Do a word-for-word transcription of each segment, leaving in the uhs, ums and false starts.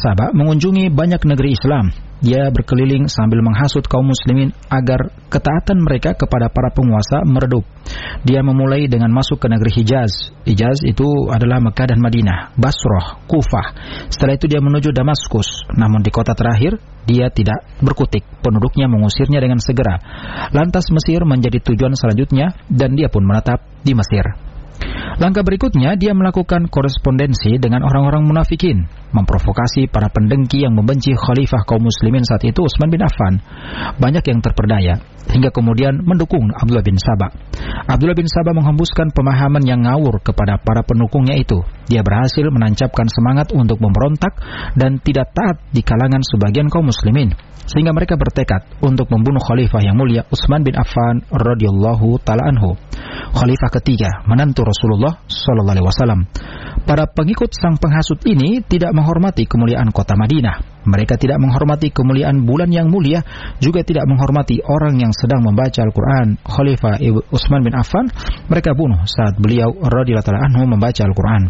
Sabah mengunjungi banyak negeri Islam. Dia berkeliling sambil menghasut kaum muslimin agar ketaatan mereka kepada para penguasa meredup. Dia memulai dengan masuk ke negeri Hijaz. Hijaz itu adalah Mekah dan Madinah, Basrah, Kufah. Setelah itu dia menuju Damaskus. Namun di kota terakhir, dia tidak berkutik. Penduduknya mengusirnya dengan segera. Lantas Mesir menjadi tujuan selanjutnya dan dia pun menetap di Mesir. Langkah berikutnya, dia melakukan korespondensi dengan orang-orang munafikin, memprovokasi para pendengki yang membenci khalifah kaum muslimin saat itu, Utsman bin Affan. Banyak yang terperdaya, hingga kemudian mendukung Abdullah bin Sabah. Abdullah bin Sabah menghembuskan pemahaman yang ngawur kepada para pendukungnya itu. Dia berhasil menancapkan semangat untuk memberontak dan tidak taat di kalangan sebagian kaum muslimin, sehingga mereka bertekad untuk membunuh khalifah yang mulia Utsman bin Affan radhiyallahu taala anhu, khalifah ketiga menantu Rasulullah sallallahu alaihi wasallam. Para pengikut sang penghasut ini tidak menghormati kemuliaan kota Madinah. Mereka tidak menghormati kemuliaan bulan yang mulia, juga tidak menghormati orang yang sedang membaca Al-Quran. Khalifah Utsman bin Affan mereka bunuh saat beliau radhiyallahu taala anhu membaca Al-Quran.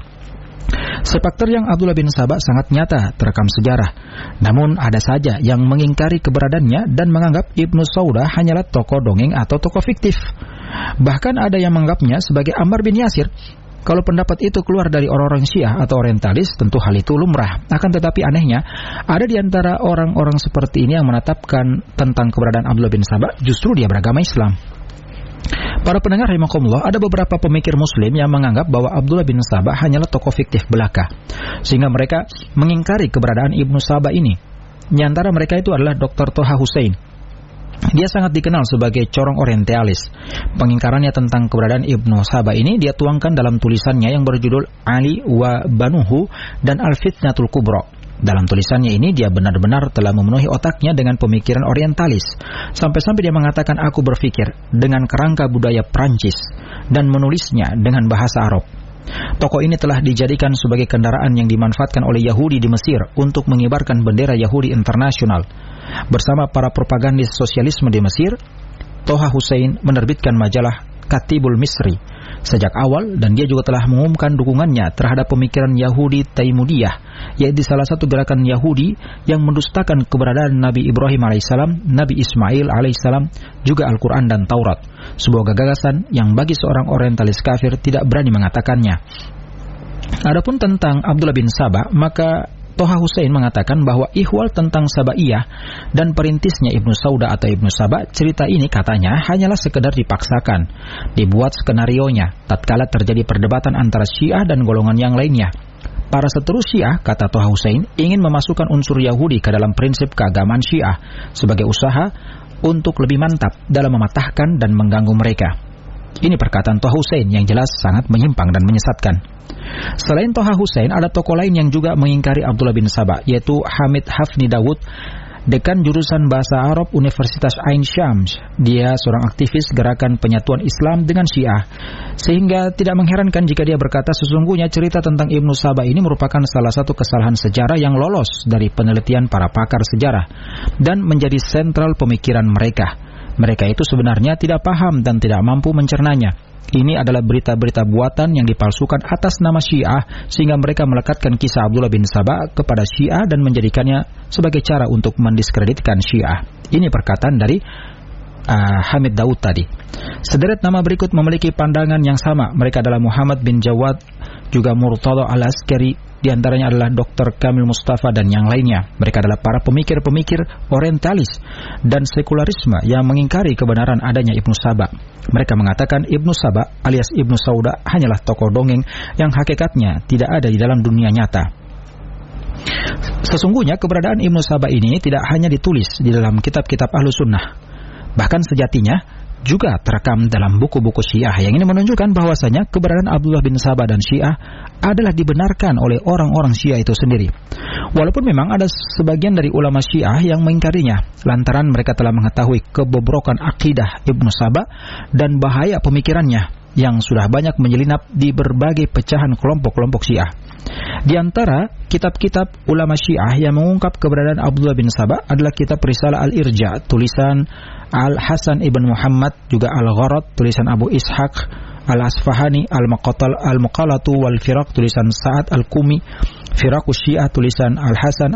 Sepak terjang Abdullah bin Sabah sangat nyata terekam sejarah. Namun ada saja yang mengingkari keberadaannya dan menganggap Ibnu Saudah hanyalah tokoh dongeng atau tokoh fiktif. Bahkan ada yang menganggapnya sebagai Ammar bin Yasir. Kalau pendapat itu keluar dari orang-orang Syiah atau Orientalis, tentu hal itu lumrah. Akan tetapi anehnya, ada di antara orang-orang seperti ini yang menetapkan tentang keberadaan Abdullah bin Sabah, justru dia beragama Islam. Para pendengar rahimakumullah, ada beberapa pemikir muslim yang menganggap bahwa Abdullah bin Sabah hanyalah tokoh fiktif belaka, sehingga mereka mengingkari keberadaan Ibnu Sabah ini. Di antara mereka itu adalah doktor Toha Hussein. Dia sangat dikenal sebagai corong orientalis. Pengingkarannya tentang keberadaan Ibnu Sabah ini dia tuangkan dalam tulisannya yang berjudul Ali wa Banuhu dan Al-Fitnatul Kubra. Dalam tulisannya ini dia benar-benar telah memenuhi otaknya dengan pemikiran orientalis. Sampai-sampai dia mengatakan, aku berpikir dengan kerangka budaya Prancis dan menulisnya dengan bahasa Arab. Tokoh ini telah dijadikan sebagai kendaraan yang dimanfaatkan oleh Yahudi di Mesir untuk mengibarkan bendera Yahudi internasional. Bersama para propagandis sosialisme di Mesir, Toha Hussein menerbitkan majalah Katibul Misri sejak awal, dan dia juga telah mengumumkan dukungannya terhadap pemikiran Yahudi Taimudiyah, yaitu salah satu gerakan Yahudi yang mendustakan keberadaan Nabi Ibrahim alaihissalam, Nabi Ismail alaihissalam, juga Al-Quran dan Taurat. Sebuah gagasan yang bagi seorang orientalis kafir tidak berani mengatakannya. Adapun tentang Abdullah bin Sabah, maka Toha Hussein mengatakan bahwa ihwal tentang Sabaiyah dan perintisnya Ibnu Saudah atau Ibnu Sabah, cerita ini katanya hanyalah sekedar dipaksakan, dibuat skenarionya tatkala terjadi perdebatan antara Syiah dan golongan yang lainnya. Para seterus Syiah, kata Toha Hussein, ingin memasukkan unsur Yahudi ke dalam prinsip keagamaan Syiah sebagai usaha untuk lebih mantap dalam mematahkan dan mengganggu mereka. Ini perkataan Toha Hussein yang jelas sangat menyimpang dan menyesatkan. Selain Toha Hussein, ada tokoh lain yang juga mengingkari Abdullah bin Sabah, yaitu Hamid Hafni Dawud, dekan jurusan Bahasa Arab Universitas Ain Syams. Dia seorang aktivis gerakan penyatuan Islam dengan Syiah, sehingga tidak mengherankan jika dia berkata sesungguhnya cerita tentang Ibnu Sabah ini merupakan salah satu kesalahan sejarah yang lolos dari penelitian para pakar sejarah dan menjadi sentral pemikiran mereka. Mereka itu sebenarnya tidak paham dan tidak mampu mencernanya. Ini adalah berita-berita buatan yang dipalsukan atas nama Syiah, sehingga mereka melekatkan kisah Abdullah bin Sabah kepada Syiah dan menjadikannya sebagai cara untuk mendiskreditkan Syiah. Ini perkataan dari uh, Hamid Daud tadi. Sederet nama berikut memiliki pandangan yang sama. Mereka adalah Muhammad bin Jawad, juga Murtada al-Askari, di antaranya adalah doktor Kamil Mustafa dan yang lainnya. Mereka adalah para pemikir-pemikir orientalis dan sekularisme yang mengingkari kebenaran adanya Ibnu Sabah. Mereka mengatakan Ibnu Sabah alias Ibnu Saudah hanyalah tokoh dongeng yang hakikatnya tidak ada di dalam dunia nyata. Sesungguhnya keberadaan Ibnu Sabah ini tidak hanya ditulis di dalam kitab-kitab Ahlus Sunnah, bahkan sejatinya juga terekam dalam buku-buku Syiah, yang ini menunjukkan bahwasanya keberadaan Abdullah bin Sabah dan Syiah adalah dibenarkan oleh orang-orang Syiah itu sendiri. Walaupun memang ada sebagian dari ulama Syiah yang mengingkarinya, lantaran mereka telah mengetahui kebobrokan akidah Ibnu Sabah dan bahaya pemikirannya yang sudah banyak menyelinap di berbagai pecahan kelompok-kelompok Syiah. Di antara kitab-kitab ulama Syiah yang mengungkap keberadaan Abdullah bin Sabah adalah kitab Risalah Al-Irja, tulisan Al-Hasan ibn Muhammad, juga Al-Gharad, tulisan Abu Ishaq Al-Asfahani, Al-Maqatal Al-Muqalatu wal Firaq, tulisan Sa'ad Al-Kumi, Firaqus Syiah, tulisan Al-Hasan